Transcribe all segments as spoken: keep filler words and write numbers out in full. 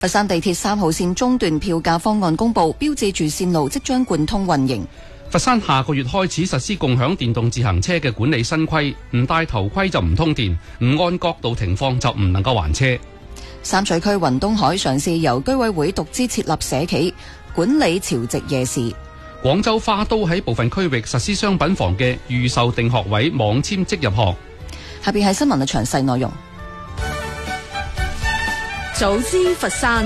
佛山地鐵三號線中段票價方案公布，標誌住線路即將貫通運營。 佛山下個月開始實施共享電動自行車嘅管理新規，唔戴頭盔就唔通電，唔按角度停放就唔能夠還車。 三水區雲東海嘗試由居委會獨資設立社企，管理潮汐夜市。 廣州花都喺部分區域實施商品房嘅預售定學位網簽即入學。 下邊係新聞嘅詳細內容。 早知佛山，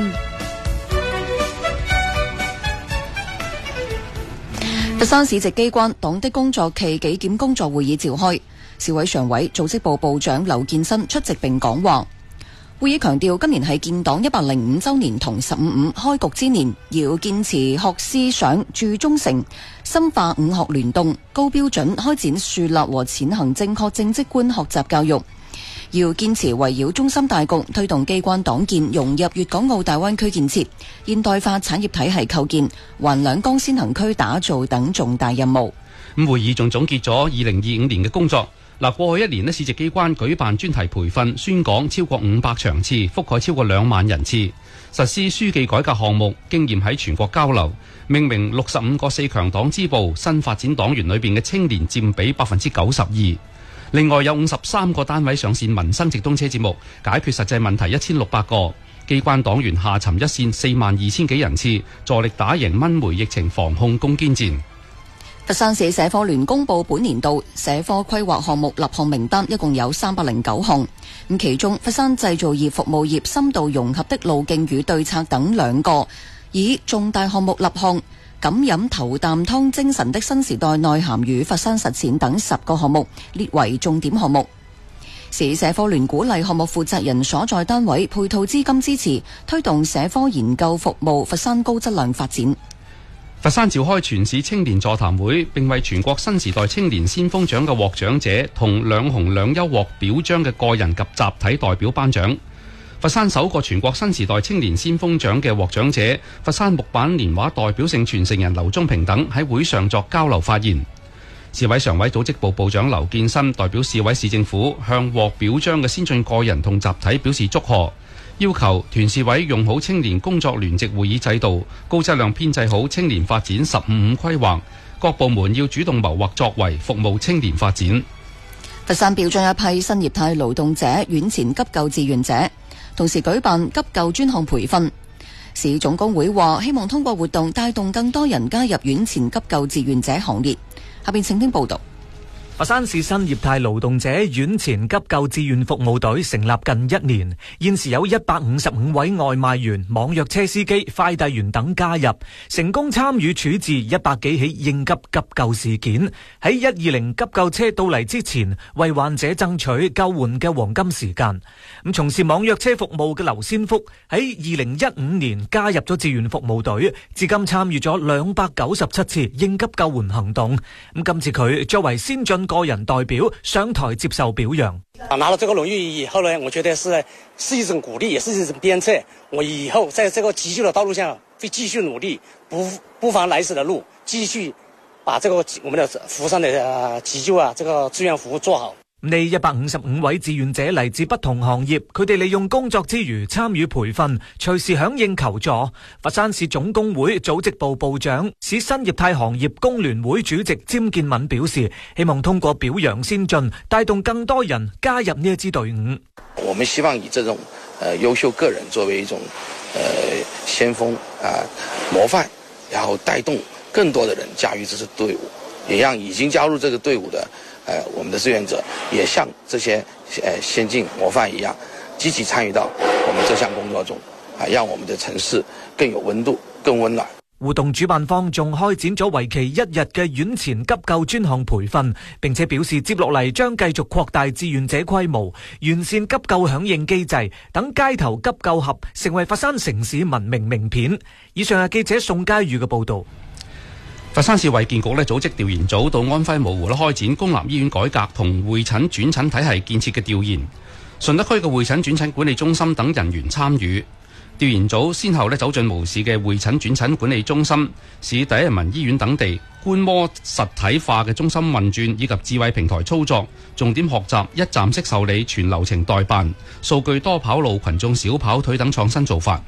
佛山市直機關黨的工作暨紀檢工作會議召開，市委常委、組織部部長劉建新出席並講話。會議強調，今年係建黨一百零五周年同十五五開局之年，要堅持學思想、鑄忠誠，深化五學聯動，高標準開展樹立和踐行正確政績觀學習教育。要堅持圍繞中心大局，推動機關黨建融入粵港澳大灣區建設、現代化產業體系構建、環兩江先行區打造等重大任務。 咁會議仲總結咗二零二五年嘅工作。嗱，過去一年呢，市直機關舉辦專題培訓、宣講超過五百場次，覆蓋超過兩萬人次，實施書記改革項目，經驗喺全國交流，命名六十五個四強黨支部，新發展黨員裏邊嘅青年佔比百分之九十二。另外有五十三個單位上線民生直通車節目，解決實際問題一千六百個。機關黨員下沉一線四萬二千幾人次，助力打贏蚊媒疫情防控攻堅戰。 佛山市社科聯公布本年度社科規劃項目立項名單，一共有三百零九項。咁其中，佛山製造業服務業深度融合的路徑與對策等兩個，以重大項目立項。敢飲頭啖湯精神的新時代內涵與佛山實踐等十個項目列為重點項目。市社科聯鼓勵項目負責人所在單位配套資金支持，推動社科研究服務佛山高質量發展。 佛山召開全市青年座談會，並為全國新時代青年先鋒獎嘅獲獎者同兩紅兩優獲表彰嘅個人及集體代表頒獎。佛山首個全國新時代青年先鋒獎嘅獲獎者，佛山木板年畫代表性傳承人劉忠平等喺會上作交流發言。市委常委、組織部部長劉建新代表市委市政府向獲表彰嘅先進個人同集體表示祝賀，要求團市委用好青年工作聯席會議制度，高質量編制好青年發展十五五規劃，各部門要主動謀劃作為，服務青年發展。 佛山表彰一批新業態勞動者、院前急救志願者，同時舉辦急救專項培訓。市總工會話，希望通過活動帶動更多人加入院前急救志願者行列。下邊請聽報道。 佛山市新業態勞動者院前急救志願服務隊成立近一年，現時有一百五十五位外賣員、網約車司機、快遞員等加入，成功參與處置一百幾起應急急救事件。喺一二零急救車到嚟之前，為患者爭取救援嘅黃金時間。咁從事網約車服務嘅劉先福喺二零一五年加入咗志願服務隊，至今參與咗兩百九十七次應急救援行動。咁今次佢作為先進個人代表上台接受表揚。 拿了這個榮譽以後呢，我覺得是是一種鼓勵，也是一種鞭策。我以後在這個急救的道路上會繼續努力，不不妨來時的路，繼續把這個我們的佛山的急救啊，這個志願服務做好。 呢一百五十五位志願者嚟自不同行業，佢哋利用工作之餘參與培訓，隨時響應求助。佛山市總工會組織部部長、市新業態行業工聯會主席詹建敏表示，希望通過表揚先進，帶動更多人加入呢一支隊伍。 我們希望以這種呃優秀個人作為一種呃先鋒啊、呃、模範，然後帶動更多的人加入這支隊伍，也讓已經加入這個隊伍的呃，我們的志願者也像這些呃先進模範一樣，積極參與到我們這項工作中，啊，讓我們的城市更有溫度、更溫暖。 活動主辦方仲開展咗為期一日嘅院前急救專項培訓，並且表示接落嚟將繼續擴大志願者規模，完善急救響應機制，等街頭急救盒成為佛山城市文明名片。以上係記者宋佳宇嘅報道。 佛山市衛健局咧組織調研組到安徽蕪湖咧開展公立醫院改革同會診轉診體系建設嘅調研，順德區嘅會診轉診管理中心等人員參與。調研組先後咧走進蕪市嘅會診轉診管理中心、市第一人民醫院等地，觀摩實體化嘅中心運轉以及智慧平台操作，重點學習一站式受理、全流程代辦、數據多跑路、群眾小跑腿等創新做法。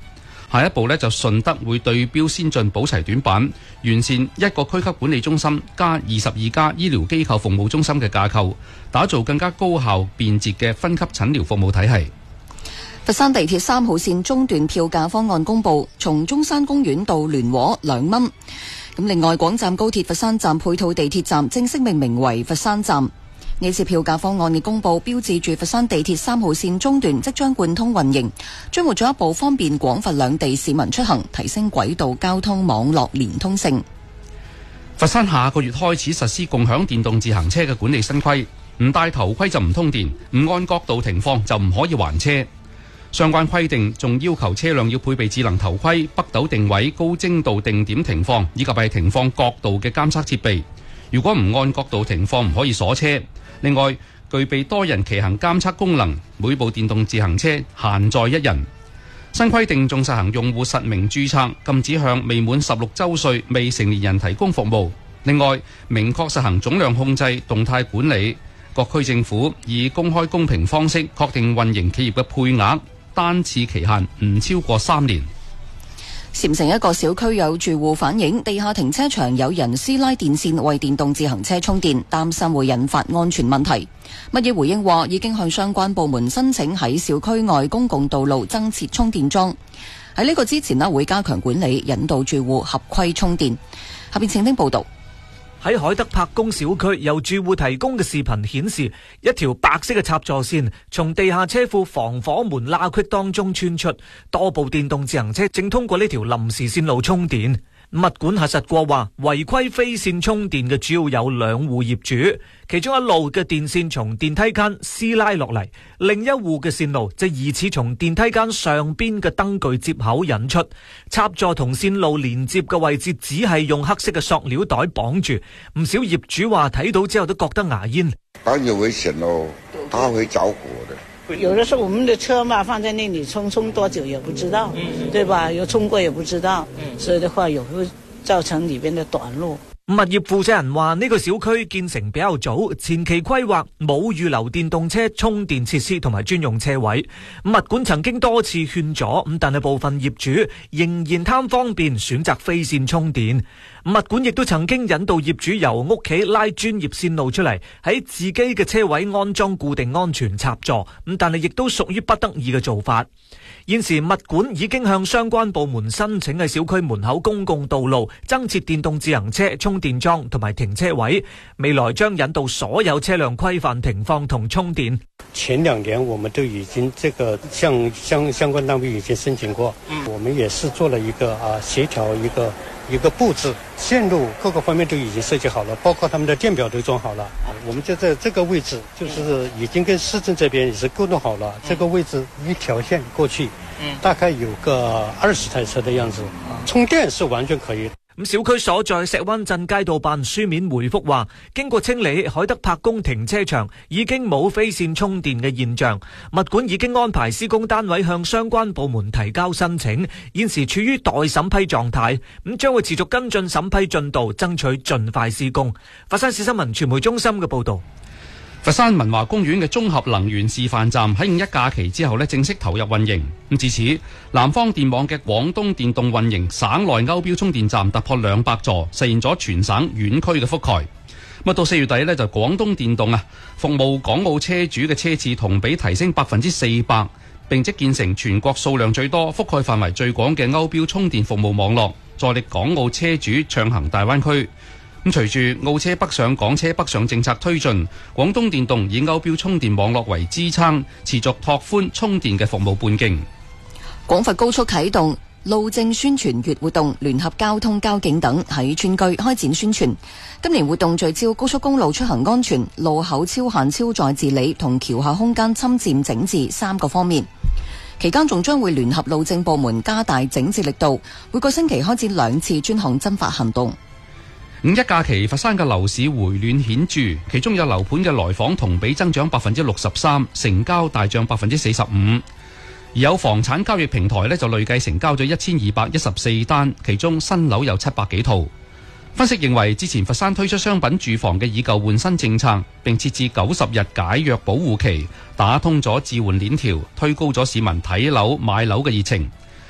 下一步呢，就順德會對標先進寶齊短板，完善一個區級管理中心加二十二家醫療機構服務中心嘅架構，打造更加高效便捷嘅分級診療服務體系。 佛山地鐵三號線中段票價方案公佈，從中山公園到聯和兩蚊。咁另外，廣湛高鐵佛山站配套地鐵站正式命名為佛山站。呢次票價方案嘅公佈，標誌住佛山地鐵三號線中段即將貫通運營，將會進一步方便廣佛兩地市民出行，提升軌道交通網絡連通性。 佛山下個月開始實施共享電動自行車嘅管理新規，唔戴頭盔就唔通電，唔按角度停放就唔可以還車。相關規定仲要求車輛要配備智能頭盔、北斗定位、高精度定點停放以及係停放角度嘅監測設備。如果唔按角度停放，唔可以鎖車。另外，具備多人騎行監測功能，每部電動自行車限載一人。新規定仲實行用戶實名註冊，禁止向未滿十六週歲未成年人提供服務。另外，明確實行總量控制、動態管理。各區政府以公開公平方式確定運營企業嘅配額，單次期限唔超過三年。 禪城一個小區有住戶反映，地下停車場有人私拉電線為電動自行車充電，擔心會引發安全問題。物業回應話，已經向相關部門申請喺小區外公共道路增設充電樁。喺呢個之前呢，會加強管理，引導住戶合規充電。下邊請聽報道。 喺海德柏宮小區，由住戶提供嘅視頻顯示，一條白色嘅插座線從地下車庫防火門罅隙當中穿出，多部電動自行車正通過呢條臨時線路充電。物管核實過話，違規非線充電嘅主要有兩戶業主，其中一路嘅電線從電梯間撕拉落嚟，另一戶嘅線路就疑似從電梯間上邊嘅燈具接口引出。插座同線路連接嘅位置只係用黑色嘅塑料袋綁住，唔少業主話睇到之後都覺得牙煙。 當然危險咯，它會着火的。 有的時候我們的車嘛放在那裏充充多久也不知道，嗯、對吧？有充過也不知道，嗯、所以的話有會造成裏邊的短路。 物業負責人話：呢個小區建成比較早，前期規劃冇預留電動車充電設施同埋專用車位。物管曾經多次勸阻，咁但係部分業主仍然貪方便，選擇非線充電。物管亦都曾經引導業主由屋企拉專業線路出嚟，喺自己嘅車位安裝固定安全插座，咁但係亦都屬於不得已嘅做法。現時物管已經向相關部門申請喺小區門口公共道路增設電動自行車充電樁同埋停車位，未來將引導所有車輛規範停放同充電。 前兩年我們都已經這個向相相關單位已經申請過，嗯，我們也是做了一個啊協調一個一個布置，線路各個方面都已經設計好了，包括他們的電表都裝好了。我們就在這個位置，就是已經跟市政這邊也是溝通好了，這個位置一條線過去，大概有個二十台車的樣子，充電是完全可以。 咁小區所在石灣鎮街道辦書面回覆話，經過清理，海德柏宮停車場已經冇非線充電嘅現象，物管已經安排施工單位向相關部門提交申請，現時處於待審批狀態，咁將會持續跟進審批進度，爭取盡快施工。佛山市新聞傳媒中心嘅報道。 佛山文華公園嘅綜合能源示範站喺五一假期之後呢，正式投入運營。咁至此，南方電網嘅廣東電動運營省內歐標充電站突破兩百座，實現咗全省縣區嘅覆蓋。咁到四月底呢，就廣東電動啊服務港澳車主嘅車次同比提升百分之四百，並即建成全國數量最多、覆蓋範圍最廣嘅歐標充電服務網絡，助力港澳車主暢行大灣區。咁隨住澳車北上、港車北上政策推進，廣東電動以歐標充電網絡為支撐，持續拓寬充電嘅服務半徑。 廣佛高速啟動路政宣傳月活動，聯合交通交警等喺村居開展宣傳。今年活動聚焦高速公路出行安全、路口超限超載治理同橋下空間侵佔整治三個方面。期間仲將會聯合路政部門加大整治力度，每個星期開展兩次專項偵發行動。 五一假期，佛山嘅樓市回暖顯著，其中有樓盤嘅來訪同比增長百分之六十三，成交大漲百分之四十五。而有房產交易平台呢，就累計成交咗一千二百一十四單，其中新樓有七百幾套。分析認為，之前佛山推出商品住房嘅以舊換新政策，並設置九十日解約保護期，打通咗置換鏈條，推高咗市民睇樓買樓嘅熱情。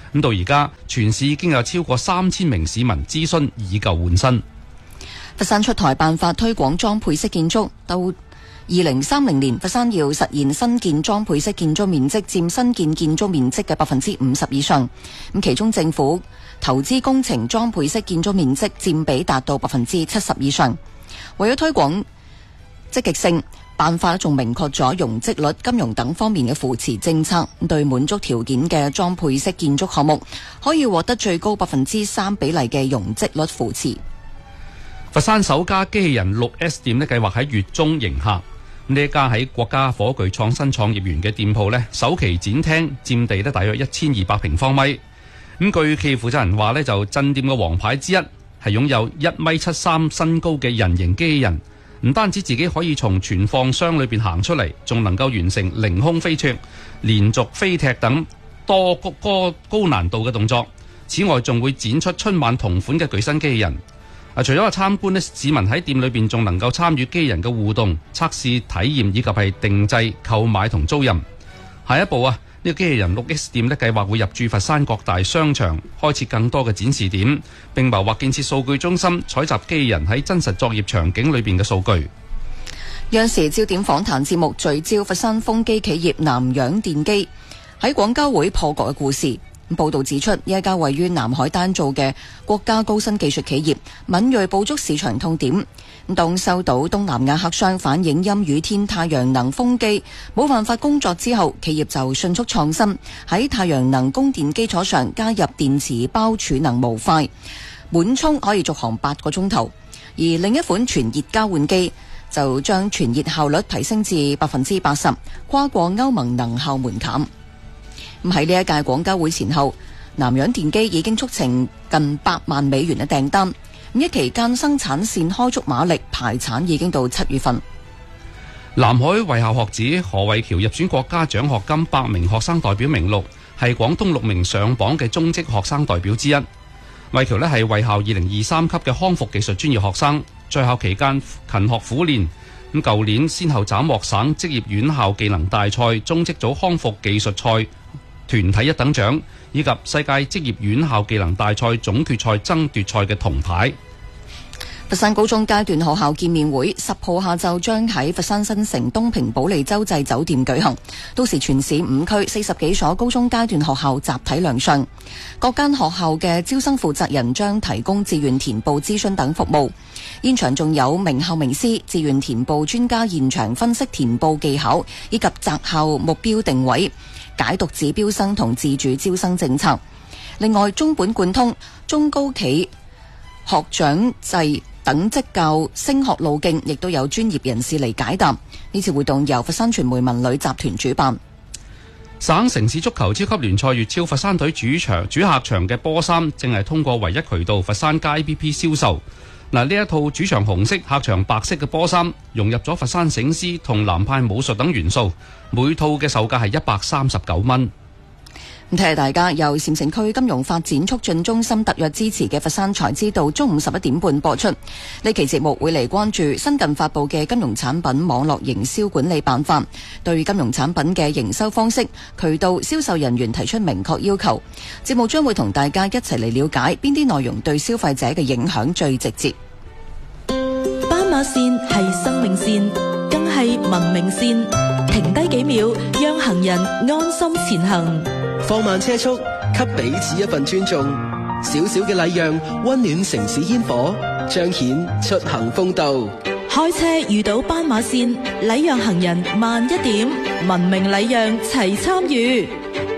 咁到而家，全市已經有超過三千名市民諮詢以舊換新。 佛山出台辦法推廣裝配式建築，到二零三零年，佛山要實現新建裝配式建築面積佔新建建築面積嘅百分之五十以上。咁其中政府投資工程裝配式建築面積佔比達到百分之七十以上。為咗推廣積極性，辦法仲明確咗容積率、金融等方面嘅扶持政策，對滿足條件嘅裝配式建築項目可以獲得最高百分之三比例嘅容積率扶持。 佛山首家機器人六 S 店呢，計劃喺月中迎客。呢一家喺國家火炬創新創業園嘅店鋪呢，首期展廳佔地呢大約一千二百平方米。咁據企業負責人話呢，就鎮店嘅王牌之一係擁有一米七三身高嘅人形機器人，唔單止自己可以從存放箱裏邊行出嚟，仲能夠完成凌空飛躍、連續飛踢等多高高高難度嘅動作。此外，仲會展出春晚同款嘅巨新機器人。啊！除咗話參觀呢，市民喺店裏邊仲能夠參與機器人嘅互動測試體驗，以及係定製購買同租賃。下一步啊，呢、這個機器人六 S 店呢，計劃會入駐佛山各大商場，開設更多嘅展示點，並謀劃建設數據中心，採集機器人喺真實作業場景裏邊嘅數據。 央視焦點訪談節目聚焦佛山風機企業南洋電機喺廣交會破局嘅故事。報道指出，呢一家位於南海丹灶嘅國家高新技術企業，敏銳捕捉市場痛點。當收到東南亞客商反映陰雨天太陽能風機冇辦法工作之後，企業就迅速創新，喺太陽能供電基礎上加入電池包儲能模塊，滿充可以續航八個鐘頭。而另一款傳熱交換機就將傳熱效率提升至百分之八十，跨過歐盟能效門檻。咁喺呢一屆廣交會前後，南洋電機已經促成近百萬美元嘅訂單。咁一期間生產線開足馬力，排產已經到七月份。 南海衛校學子何偉橋入選國家獎學金百名學生代表名錄，係廣東六名上榜嘅中職學生代表之一。偉橋呢係衛校二零二三級嘅康復技術專業學生，在校期間勤學苦練。咁舊年先後斬獲省職業院校技能大賽中職組康復技術賽團體一等獎，以及世界職業院校技能大賽總決賽爭奪賽嘅銅牌。 佛山高中階段學校見面會十號下晝將喺佛山新城東平保利洲際酒店舉行，到時全市五區四十幾所高中階段學校集體亮相，各間學校嘅招生負責人將提供志願填報諮詢等服務。現場仲有名校名師、志願填報專家現場分析填報技巧，以及擇校目標定位、解讀指標生同自主招生政策。另外，中本貫通、中高企學長制等職教升學路徑，亦都有專業人士嚟解答。呢次活動由佛山傳媒文旅集團主辦。 省城市足球超級聯賽粵超佛山隊主場主客場嘅波衫，正係通過唯一渠道佛山街 A P P 銷售。嗱，呢一套主場紅色、客場白色嘅波衫，融入咗佛山醒獅同南派武術等元素，每套嘅售價係一百三十九蚊。 咁提下大家，由禪城區金融發展促進中心特約支持嘅佛山財知道，中午十一點半播出。呢期節目會嚟關注新近發佈嘅金融產品網絡營銷管理辦法，對金融產品嘅營收方式、渠道、銷售人員提出明確要求。節目將會同大家一齊嚟了解邊啲內容對消費者嘅影響最直接。 斑馬線係生命線，更係文明線。停低幾秒，讓行人安心前行。 放慢車速，給彼此一份尊重。小小嘅禮讓，溫暖城市煙火，彰顯出行風度。 開車遇到斑馬線，禮讓行人慢一點，文明禮讓齊參與。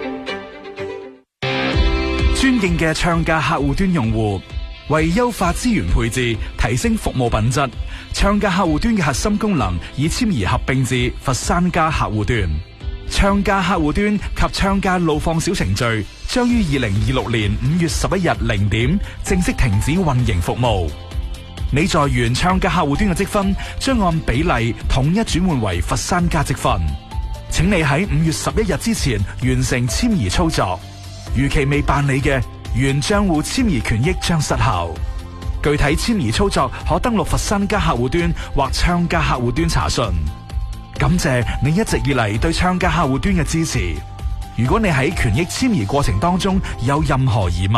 尊敬嘅暢價客戶端用戶，為優化資源配置，提升服務品質，暢價客戶端嘅核心功能已遷移合併至佛山家客戶端。暢價客戶端及暢價路況小程序將於二零二六年五月十一日零點正式停止運營服務。你在原暢價客戶端嘅積分將按比例統一轉換為佛山家積分，請你喺五月十一日之前完成遷移操作。逾期未辦理嘅，原賬戶遷移權益將失效。具體遷移操作可登錄佛山家客戶端或暢價客戶端查詢。感謝你一直以嚟對暢價客戶端嘅支持。 如果你喺權益簽移過程當中有任何疑問，